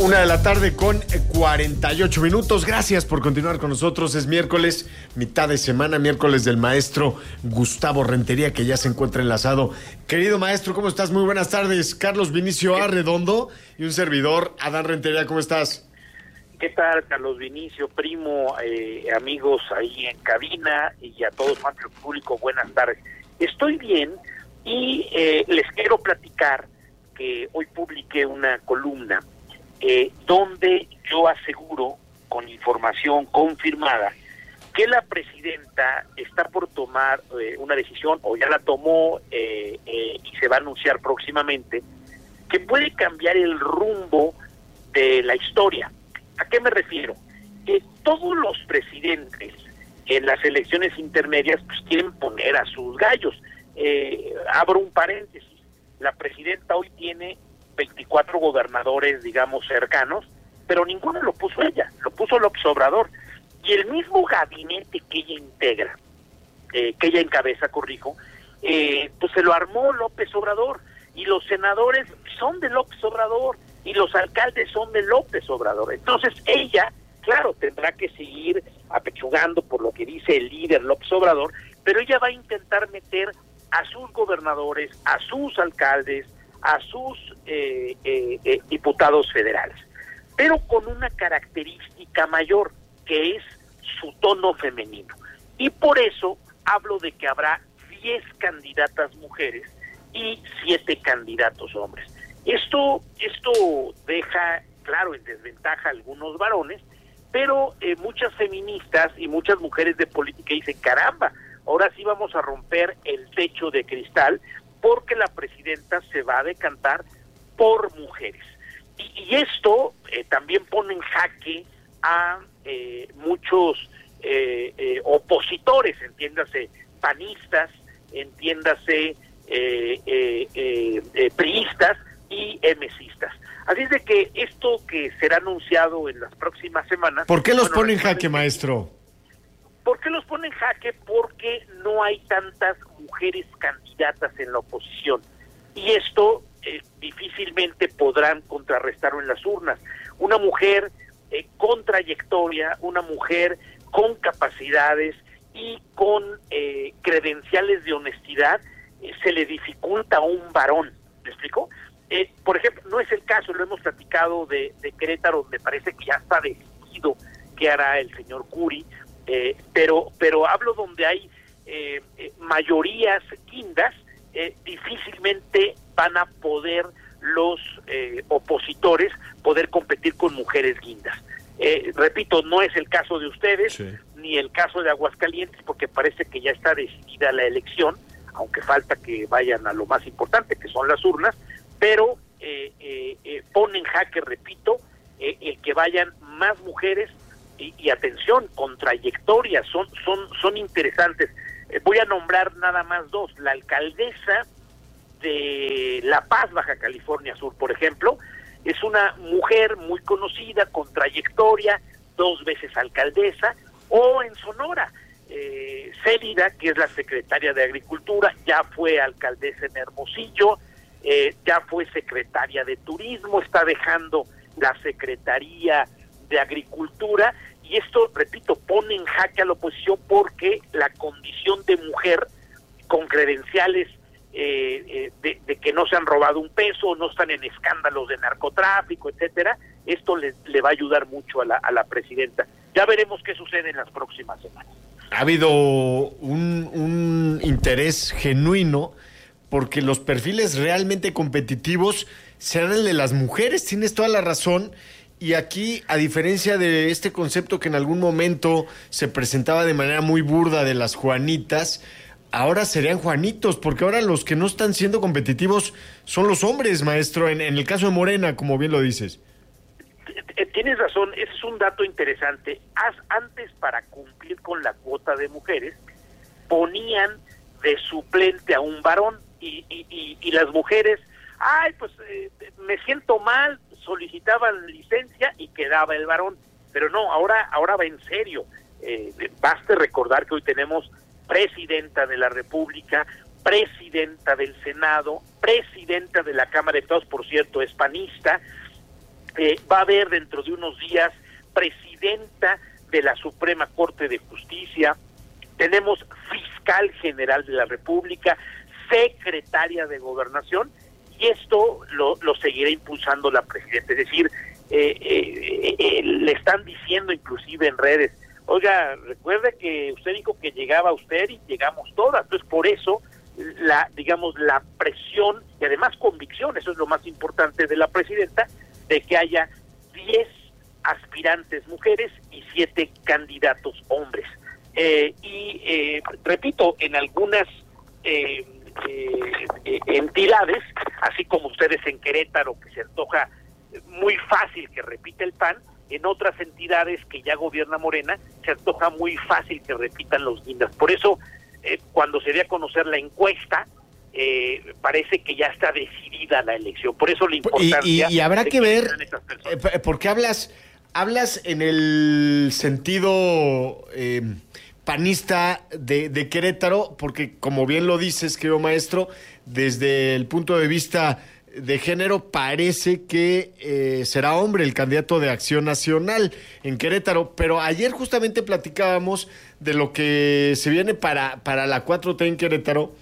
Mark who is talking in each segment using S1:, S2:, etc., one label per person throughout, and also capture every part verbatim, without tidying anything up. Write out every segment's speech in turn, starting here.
S1: Una de la tarde con cuarenta y ocho minutos. Gracias por continuar con nosotros. Es miércoles, mitad de semana, miércoles del maestro Gustavo Rentería, que ya se encuentra enlazado. Querido maestro, ¿cómo estás? Muy buenas tardes. Carlos Vinicio Arredondo y un servidor, Adán Rentería, ¿cómo estás?
S2: ¿Qué tal, Carlos Vinicio, primo, eh, amigos ahí en cabina y a todos nuestro público? Buenas tardes. Estoy bien y eh, les quiero platicar que hoy publiqué una columna Eh, donde yo aseguro, con información confirmada, que la presidenta está por tomar eh, una decisión, o ya la tomó eh, eh, y se va a anunciar próximamente, que puede cambiar el rumbo de la historia. ¿A qué me refiero? Que todos los presidentes en las elecciones intermedias pues quieren poner a sus gallos. Eh, abro un paréntesis, la presidenta hoy tiene veinticuatro gobernadores, digamos, cercanos, pero ninguno lo puso ella, lo puso López Obrador. Y el mismo gabinete que ella integra, eh, que ella encabeza, corrijo, eh, pues se lo armó López Obrador, y los senadores son de López Obrador, y los alcaldes son de López Obrador. Entonces ella, claro, tendrá que seguir apechugando por lo que dice el líder López Obrador, pero ella va a intentar meter a sus gobernadores, a sus alcaldes, a sus eh, eh, eh, diputados federales, pero con una característica mayor, que es su tono femenino. Y por eso hablo de que habrá diez candidatas mujeres y siete candidatos hombres. Esto, esto deja, claro, en desventaja a algunos varones, pero eh, muchas feministas y muchas mujeres de política dicen, caramba, ahora sí vamos a romper el techo de cristal, porque la presidenta se va a decantar por mujeres. Y, y esto eh, también pone en jaque a eh, muchos eh, eh, opositores, entiéndase, panistas, entiéndase, eh, eh, eh, eh, priistas y emesistas. Así es de que esto que será anunciado en las próximas semanas...
S1: ¿Por qué los
S2: bueno,
S1: pone en jaque, maestro?
S2: ¿Por qué los pone en jaque? Porque no hay tantas mujeres candidatas en la oposición. Y esto eh, difícilmente podrán contrarrestarlo en las urnas. Una mujer eh, con trayectoria, una mujer con capacidades y con eh, credenciales de honestidad, eh, se le dificulta a un varón. ¿Me explico? Eh, por ejemplo, no es el caso, lo hemos platicado de, de Querétaro, donde parece que ya está decidido qué hará el señor Curi. Eh, pero pero hablo donde hay eh, eh, mayorías guindas, eh, difícilmente van a poder los eh, opositores poder competir con mujeres guindas. Eh, repito, no es el caso de ustedes, sí, ni el caso de Aguascalientes, porque parece que ya está decidida la elección, aunque falta que vayan a lo más importante, que son las urnas, pero eh, eh, eh, pone en jaque, repito, eh, el que vayan más mujeres. Y, y atención, con trayectorias, son, son, son interesantes. Eh, voy a nombrar nada más dos. La alcaldesa de La Paz, Baja California Sur, por ejemplo, es una mujer muy conocida, con trayectoria, dos veces alcaldesa, o en Sonora, eh, Célida, que es la secretaria de Agricultura, ya fue alcaldesa en Hermosillo, eh, ya fue secretaria de Turismo, está dejando la Secretaría de Agricultura. Y esto, repito, pone en jaque a la oposición porque la condición de mujer con credenciales eh, eh, de, de que no se han robado un peso, no están en escándalos de narcotráfico, etcétera, esto le, le va a ayudar mucho a la, a la presidenta. Ya veremos qué sucede en las próximas semanas.
S1: Ha habido un, un interés genuino porque los perfiles realmente competitivos serán el de las mujeres, tienes toda la razón. Y aquí, a diferencia de este concepto que en algún momento se presentaba de manera muy burda de las Juanitas, ahora serían Juanitos, porque ahora los que no están siendo competitivos son los hombres, maestro, en, en el caso de Morena, como bien lo dices.
S2: Tienes razón, ese es un dato interesante. Antes, para cumplir con la cuota de mujeres, ponían de suplente a un varón y, y, y, y las mujeres, ay, pues eh, me siento mal, solicitaban licencia y quedaba el varón, pero no, ahora ahora va en serio. Eh, baste recordar que hoy tenemos presidenta de la República, presidenta del Senado, presidenta de la Cámara de Diputados, por cierto, es panista, eh, va a haber dentro de unos días presidenta de la Suprema Corte de Justicia, tenemos fiscal general de la República, secretaria de Gobernación, y esto lo, lo seguirá impulsando la presidenta. Es decir, eh, eh, eh, le están diciendo inclusive en redes, oiga, recuerde que usted dijo que llegaba usted y llegamos todas. Entonces, por eso, la digamos, la presión y además convicción, eso es lo más importante de la presidenta, de que haya diez aspirantes mujeres y siete candidatos hombres. Eh, y eh, repito, en algunas eh, eh, eh, entidades, así como ustedes en Querétaro, que se antoja muy fácil que repita el P A N, en otras entidades que ya gobierna Morena, se antoja muy fácil que repitan los guindas. Por eso, eh, cuando se dé a conocer la encuesta, eh, parece que ya está decidida la elección. Por eso la importancia...
S1: Y, y, y habrá que ver, eh, porque hablas... Hablas en el sentido eh, panista de, de Querétaro, porque como bien lo dices, querido maestro, desde el punto de vista de género parece que eh, será hombre el candidato de Acción Nacional en Querétaro, pero ayer justamente platicábamos de lo que se viene para, para la cuatro T en Querétaro,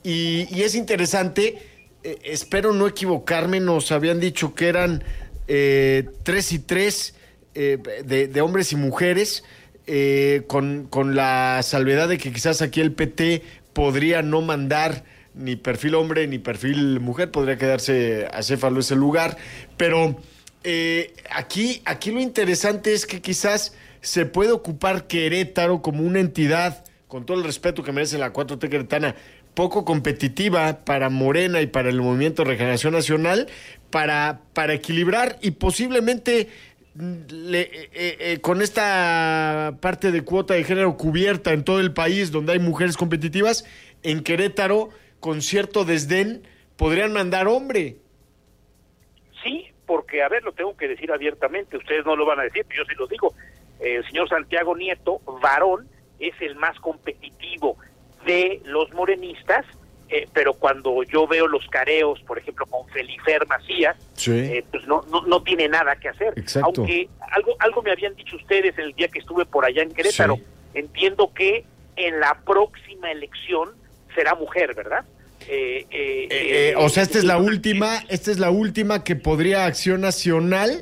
S1: y, y es interesante, eh, espero no equivocarme, nos habían dicho que eran eh, tres y tres, Eh, de, de hombres y mujeres, eh, con, con la salvedad de que quizás aquí el P T podría no mandar ni perfil hombre ni perfil mujer, podría quedarse acéfalo ese lugar, pero eh, aquí, aquí lo interesante es que quizás se puede ocupar Querétaro como una entidad, con todo el respeto que merece la cuatro T queretana, poco competitiva para Morena y para el Movimiento de Regeneración Nacional, para, para equilibrar y posiblemente Le, eh, eh, con esta parte de cuota de género cubierta en todo el país donde hay mujeres competitivas, en Querétaro, con cierto desdén, podrían mandar hombre.
S2: Sí, porque, a ver, lo tengo que decir abiertamente, ustedes no lo van a decir, pero yo sí lo digo, el señor Santiago Nieto, varón, es el más competitivo de los morenistas, Eh, pero cuando yo veo los careos, por ejemplo, con Felifer Macías, sí. eh, pues no, no no tiene nada que hacer.
S1: Exacto.
S2: Aunque algo algo me habían dicho ustedes el día que estuve por allá en Querétaro, sí. Entiendo que en la próxima elección será mujer, ¿verdad?
S1: Eh, eh, eh, eh, o sea, esta es la última, esta es la última que podría Acción Nacional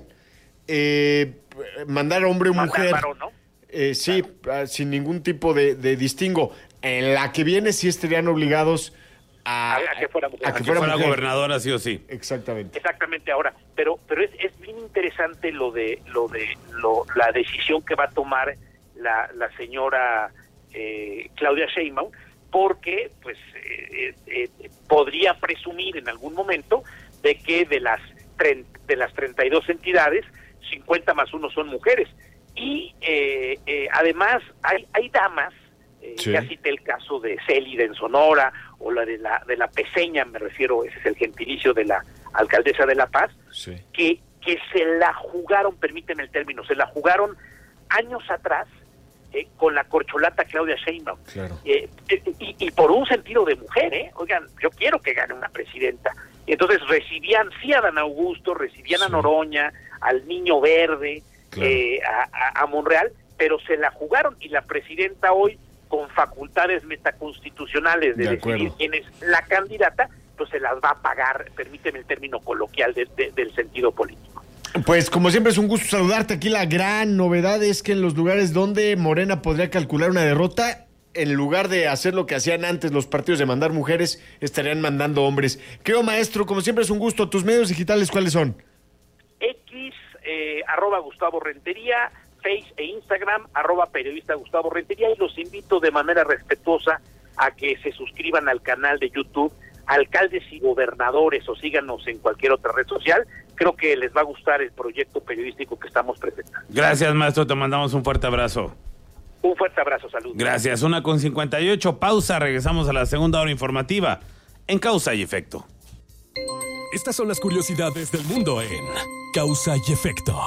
S1: eh, mandar hombre o mujer.
S2: Varón, ¿no?
S1: eh, sí, claro. Sin ningún tipo de, de distingo. En la que viene sí estarían obligados A,
S2: a que fuera, mujer.
S1: a que fuera,
S3: fuera gobernadora, sí o sí.
S1: Exactamente.
S2: Exactamente. Ahora, pero pero es, es bien interesante lo de lo de lo, la decisión que va a tomar la, la señora eh, Claudia Sheinbaum, porque pues eh, eh, podría presumir en algún momento de que de las de las treinta y dos entidades, cincuenta más uno son mujeres. Y eh, eh, además hay hay damas. Sí. Ya cité el caso de Célida en Sonora, o la de la de la Peseña, me refiero, ese es el gentilicio de la alcaldesa de La Paz, sí. que, que se la jugaron, permíteme el término, se la jugaron años atrás eh, con la corcholata Claudia Sheinbaum.
S1: Claro.
S2: Eh, eh, y, y por un sentido de mujer, ¿eh? Oigan, yo quiero que gane una presidenta. Y entonces recibían, sí, a Dan Augusto, recibían sí. a Noroña, al Niño Verde, claro. eh, a, a, a Monreal, pero se la jugaron, y la presidenta hoy, con facultades metaconstitucionales de, de decidir quién es la candidata, pues se las va a pagar, permíteme el término coloquial de, de, del sentido político.
S1: Pues como siempre es un gusto saludarte. Aquí la gran novedad es que en los lugares donde Morena podría calcular una derrota, en lugar de hacer lo que hacían antes los partidos de mandar mujeres, estarían mandando hombres. Querido maestro, como siempre es un gusto. ¿Tus medios digitales cuáles son?
S2: X, eh, arroba Gustavo Rentería, Face e Instagram, arroba periodista Gustavo Rentería, y los invito de manera respetuosa a que se suscriban al canal de YouTube Alcaldes y Gobernadores, o síganos en cualquier otra red social. Creo que les va a gustar el proyecto periodístico que estamos presentando.
S3: Gracias, maestro, te mandamos un fuerte abrazo.
S2: Un fuerte abrazo, salud.
S3: Gracias, una con cincuenta y ocho, pausa, regresamos a la segunda hora informativa en Causa y Efecto.
S4: Estas son las curiosidades del mundo en Causa y Efecto.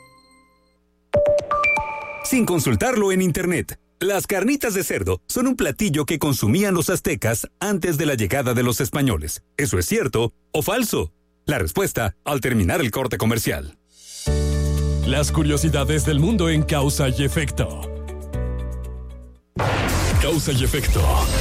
S4: Sin consultarlo en internet, las carnitas de cerdo son un platillo que consumían los aztecas antes de la llegada de los españoles. ¿Eso es cierto o falso? La respuesta al terminar el corte comercial.
S5: Las curiosidades del mundo en Causa y Efecto. Causa y Efecto.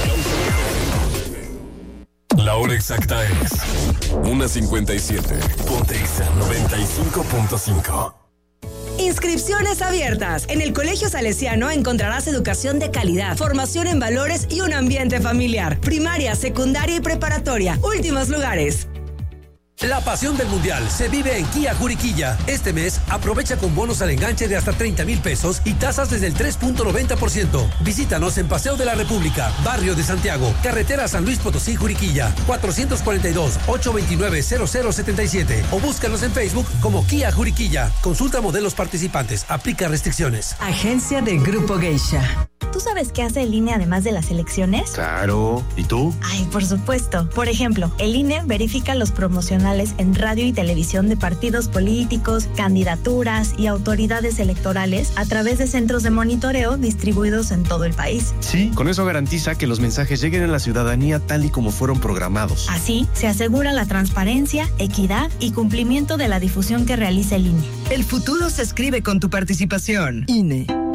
S5: La hora exacta es una cincuenta y siete. Ponte Exa noventa y cinco punto cinco.
S6: Inscripciones abiertas. En el Colegio Salesiano encontrarás educación de calidad, formación en valores y un ambiente familiar. Primaria, secundaria y preparatoria. Últimos lugares.
S7: La pasión del Mundial se vive en Kia Juriquilla. Este mes, aprovecha con bonos al enganche de hasta treinta mil pesos y tasas desde el tres punto noventa por ciento. Visítanos en Paseo de la República, Barrio de Santiago, Carretera San Luis Potosí, Juriquilla, cuatrocientos cuarenta y dos, ochocientos veintinueve, cero cero setenta y siete. O búscanos en Facebook como Kia Juriquilla. Consulta modelos participantes. Aplica restricciones.
S6: Agencia de Grupo Geisha.
S8: ¿Tú sabes qué hace el I N E además de las elecciones?
S9: Claro. ¿Y tú?
S8: Ay, por supuesto. Por ejemplo, el I N E verifica los promocionales en radio y televisión de partidos políticos, candidaturas y autoridades electorales a través de centros de monitoreo distribuidos en todo el país.
S9: Sí, con eso garantiza que los mensajes lleguen a la ciudadanía tal y como fueron programados.
S8: Así, se asegura la transparencia, equidad y cumplimiento de la difusión que realiza el I N E.
S6: El futuro se escribe con tu participación. I N E.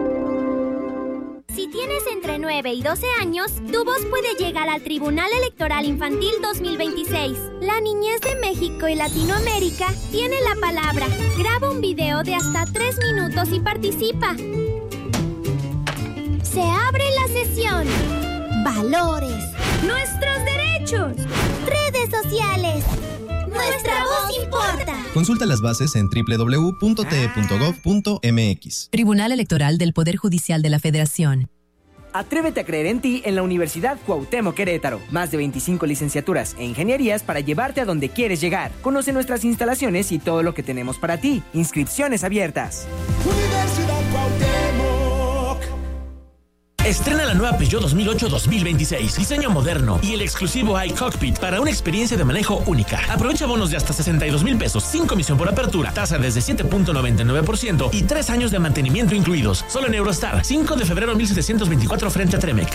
S10: Si tienes entre nueve y doce años, tu voz puede llegar al Tribunal Electoral Infantil dos mil veintiséis. La niñez de México y Latinoamérica tiene la palabra. Graba un video de hasta tres minutos y participa. Se abre la sesión. Valores. Nuestros derechos. Redes sociales. Nuestra voz importa.
S11: Consulta las bases en doble u doble u doble u punto t e punto gov punto m x.
S12: Tribunal Electoral del Poder Judicial de la Federación.
S13: Atrévete a creer en ti en la Universidad Cuauhtémoc Querétaro. Más de veinticinco licenciaturas e ingenierías para llevarte a donde quieres llegar. Conoce nuestras instalaciones y todo lo que tenemos para ti. Inscripciones abiertas.
S14: Universidad Cuauhtémoc.
S15: Estrena la nueva Peugeot dos mil ocho dos mil veintiséis. Diseño moderno y el exclusivo iCockpit para una experiencia de manejo única. Aprovecha bonos de hasta sesenta y dos mil pesos, sin comisión por apertura, tasa desde siete punto noventa y nueve por ciento y tres años de mantenimiento incluidos. Solo en Eurostar. cinco de febrero mil setecientos veinticuatro frente a Tremec.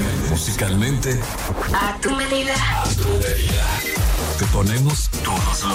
S5: Musicalmente,
S6: A tu medida.
S5: a tu medida. Te ponemos todos los